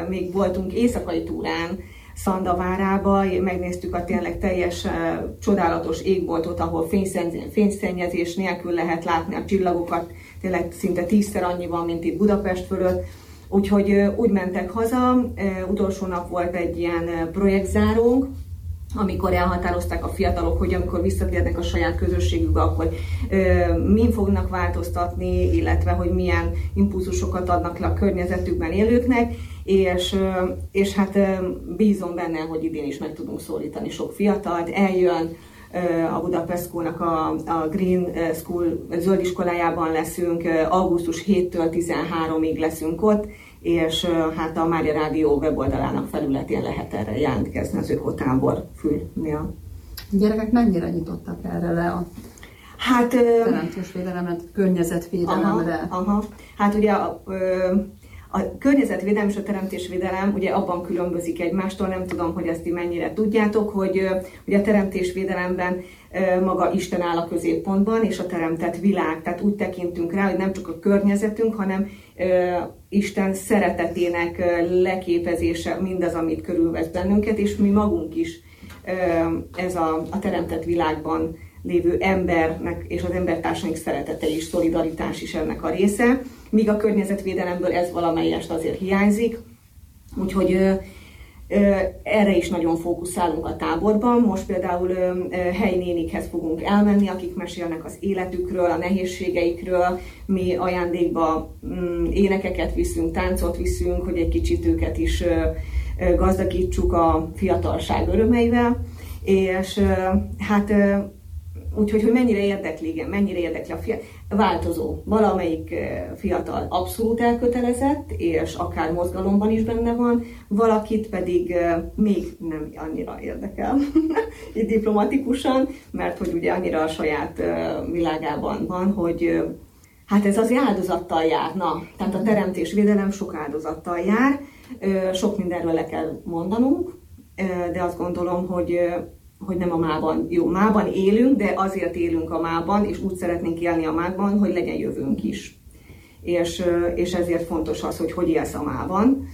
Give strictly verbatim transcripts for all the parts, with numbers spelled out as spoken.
még voltunk éjszakai túrán Szandavárába, megnéztük a tényleg teljes csodálatos égboltot, ahol fényszennyezés nélkül lehet látni a csillagokat, tényleg szinte tízszer annyi van, mint itt Budapest fölött. Úgyhogy úgy mentek haza, utolsó nap volt egy ilyen projektzárónk, amikor elhatározták a fiatalok, hogy amikor visszatérnek a saját közösségükbe, akkor ö, min fognak változtatni, illetve hogy milyen impulzusokat adnak le a környezetükben élőknek, és, ö, és hát ö, bízom benne, hogy idén is meg tudunk szólítani sok fiatalt. Eljön ö, a Budapest School-nak a, a Green School zöldiskolájában leszünk, augusztus hetedikétől tizenharmadikig leszünk ott, és hát a Mária Rádió weboldalának felületén lehet erre jelentkezni az ökotábor fülnél. A gyerekek mennyire nyitottak erre le a hát, teremtésvédelemre, környezetvédelemre? Aha, aha. Hát ugye a, a környezetvédelem és a teremtésvédelem ugye abban különbözik egymástól, nem tudom, hogy ezt ti mennyire tudjátok, hogy ugye a teremtésvédelemben maga Isten áll a középpontban, és a teremtett világ. Tehát úgy tekintünk rá, hogy nem csak a környezetünk, hanem Isten szeretetének leképezése mindaz, amit körülvesz bennünket, és mi magunk is ez a, a teremtett világban lévő embernek és az embertársaink szeretete és szolidaritás is ennek a része, míg a környezetvédelemből ez valamelyest azért hiányzik, úgyhogy erre is nagyon fókuszálunk a táborban. Most például helynénikhez fogunk elmenni, akik mesélnek az életükről, a nehézségeikről. Mi ajándékba énekeket viszünk, táncot viszünk, hogy egy kicsit őket is gazdagítsuk a fiatalság örömeivel. És hát úgyhogy, hogy mennyire érdekli, igen, mennyire érdekli a fiatal, változó. Valamelyik fiatal abszolút elkötelezett, és akár mozgalomban is benne van, valakit pedig még nem annyira érdekel, így diplomatikusan, mert hogy ugye annyira a saját világában van, hogy hát ez azért áldozattal jár. Na, tehát a teremtésvédelem sok áldozattal jár, sok mindenről le kell mondanunk, de azt gondolom, hogy hogy nem a mában. Jó, mában élünk, de azért élünk a mában, és úgy szeretnénk élni a mában, hogy legyen jövőnk is. És, és ezért fontos az, hogy hogy élsz a mában.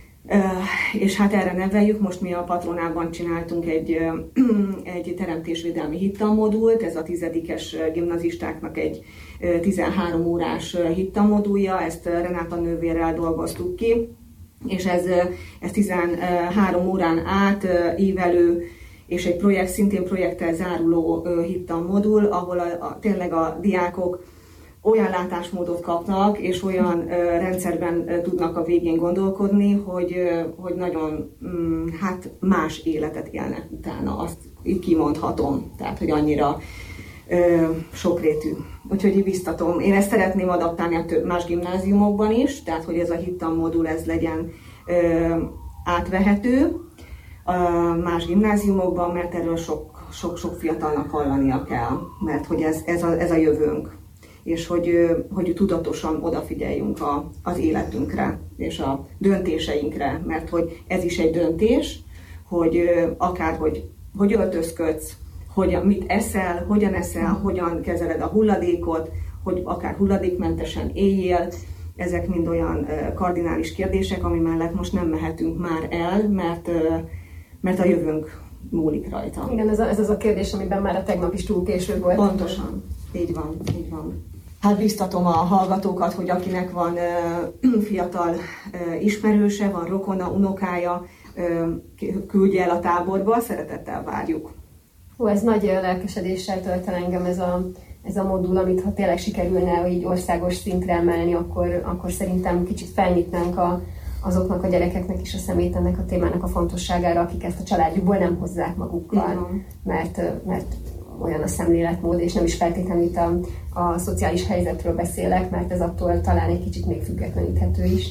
És hát erre neveljük, most mi a Patronában csináltunk egy, egy teremtésvédelmi hittanmodult, ez a tizedikes gimnazistáknak egy tizenhárom órás hittanmodulja, ezt Renáta nővérrel dolgoztuk ki, és ez, ez tizenhárom órán át ívelő, és egy projekt, szintén projekttel záruló hittanmodul, ahol a, a, tényleg a diákok olyan látásmódot kapnak, és olyan ö, rendszerben ö, tudnak a végén gondolkodni, hogy, ö, hogy nagyon mm, hát más életet élnek utána, azt így kimondhatom, tehát hogy annyira ö, sokrétű. Úgyhogy így biztatom. Én ezt szeretném adaptálni a több más gimnáziumokban is, tehát hogy ez a hittanmodul ez legyen ö, átvehető a más gimnáziumokban, mert erről sok, sok, sok fiatalnak hallania kell, mert hogy ez, ez, a, ez a jövőnk, és hogy, hogy tudatosan odafigyeljünk a, az életünkre és a döntéseinkre, mert hogy ez is egy döntés, hogy akár hogy, hogy öltözködsz, hogy mit eszel, hogyan eszel, hogyan kezeled a hulladékot, hogy akár hulladékmentesen éljél. Ezek mind olyan kardinális kérdések, ami mellett most nem mehetünk már el, mert, mert a jövőnk múlik rajta. Igen, ez, a, ez az a kérdés, amiben már a tegnap is túl késő volt. Pontosan, így van, így van. Hát biztatom a hallgatókat, hogy akinek van uh, fiatal uh, ismerőse, van rokona, unokája, uh, küldje el a táborba, szeretettel várjuk. Hú, ez nagy lelkesedéssel tölt el engem ez a, ez a modul, amit ha tényleg sikerülne így országos szintre emelni, akkor, akkor szerintem kicsit felnyitnánk a, azoknak a gyerekeknek is a szemét ennek a témának a fontosságára, akik ezt a családjukból nem hozzák magukkal, mert, mert olyan a szemléletmód, és nem is feltétlenül itt a, a szociális helyzetről beszélek, mert ez attól talán egy kicsit még függetleníthető is,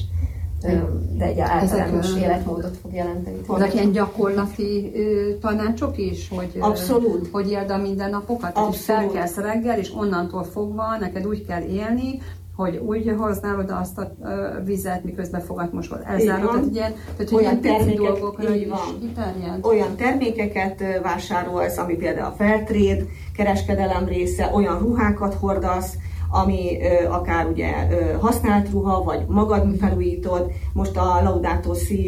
de egy általános ezek, életmódot fog jelenteni. Ezek ilyen gyakorlati uh, tanácsok is, hogy, Abszolút. Uh, hogy éld a mindennapokat, Abszolút. és felkelsz reggel, és onnantól fogva neked úgy kell élni, hogy úgy hoznál oda azt a uh, vizet, miközben fogat mosod. Elzárod, tehát ilyen, tehát olyan termékek, dolgokra is kiterjed. Olyan termékeket vásárolsz, ami például a Fairtrade kereskedelem része, olyan ruhákat hordasz, ami ö, akár ugye ö, használt ruha, vagy magad felújítod. Most a Laudato Si